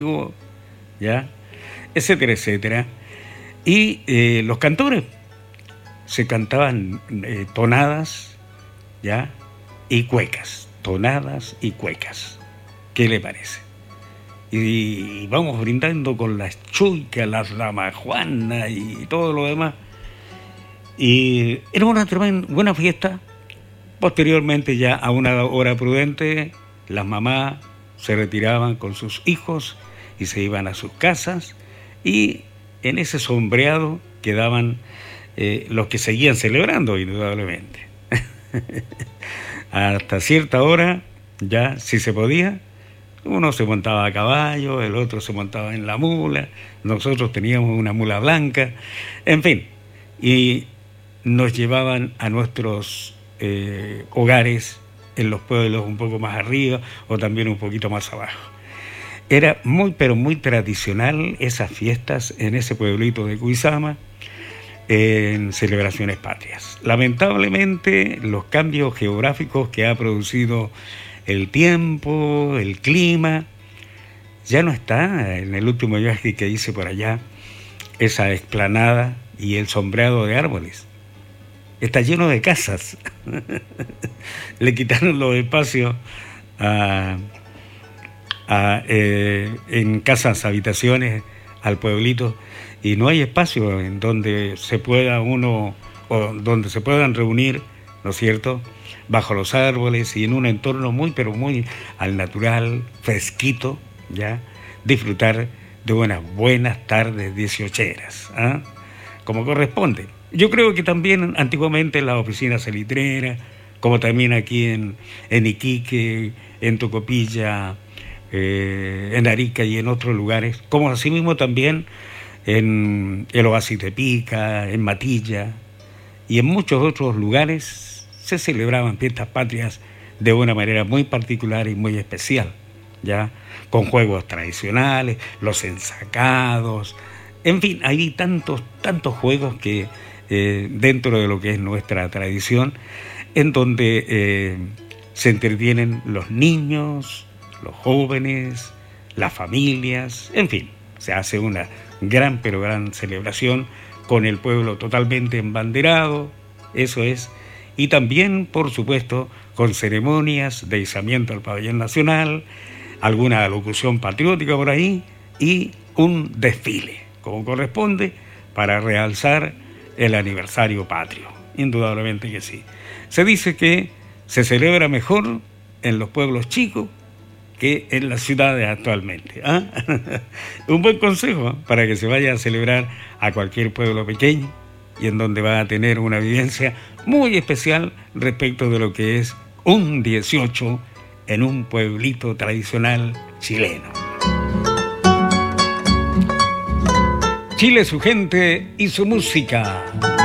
¿ya? Etcétera, etcétera. Y los cantores se cantaban tonadas, ¿ya? Y cuecas, tonadas y cuecas. ¿Qué le parece? Y vamos brindando con las chuicas, las damajuanas y todo lo demás. Y era una tremenda, buena fiesta. Posteriormente, ya a una hora prudente, las mamás se retiraban con sus hijos y se iban a sus casas, y en ese sombreado quedaban los que seguían celebrando, indudablemente. Hasta cierta hora, ya si se podía, uno se montaba a caballo, el otro se montaba en la mula, nosotros teníamos una mula blanca, en fin, y nos llevaban a nuestros hogares en los pueblos un poco más arriba o también un poquito más abajo. Era muy, pero muy tradicional esas fiestas en ese pueblito de Cuizama, en celebraciones patrias. Lamentablemente, los cambios geográficos que ha producido el tiempo, el clima, ya no está. En el último viaje que hice por allá, esa explanada y el sombreado de árboles está lleno de casas. Le quitaron los espacios en casas, habitaciones al pueblito, y no hay espacio en donde se pueda uno, o donde se puedan reunir, ¿no es cierto?, bajo los árboles y en un entorno muy, pero muy al natural, fresquito, ¿ya? Disfrutar de unas buenas tardes dieciocheras, ¿ah? Como corresponde. Yo creo que también antiguamente en las oficinas salitreras, como también aquí en Iquique, en Tocopilla, en Arica y en otros lugares, como asimismo también en el Oasis de Pica, en Matilla y en muchos otros lugares, se celebraban fiestas patrias de una manera muy particular y muy especial, ¿ya? Con juegos tradicionales, los ensacados, en fin, hay tantos juegos que dentro de lo que es nuestra tradición, en donde se entretienen los niños, los jóvenes, las familias, en fin, se hace una gran, pero gran celebración con el pueblo totalmente embanderado, eso es, y también, por supuesto, con ceremonias de izamiento al pabellón nacional, alguna alocución patriótica por ahí y un desfile, como corresponde, para realzar el aniversario patrio. Indudablemente que sí. Se dice que se celebra mejor en los pueblos chicos que en las ciudades actualmente, ¿ah? Un buen consejo para que se vaya a celebrar a cualquier pueblo pequeño y en donde va a tener una vivencia muy especial respecto de lo que es un 18 en un pueblito tradicional chileno. Chile, su gente y su música.